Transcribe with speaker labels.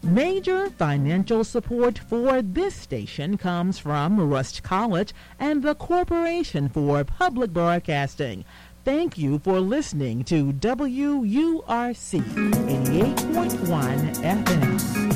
Speaker 1: Major financial support for this station comes from Rust College and the Corporation for Public Broadcasting. Thank you for listening to WURC 88.1 FM.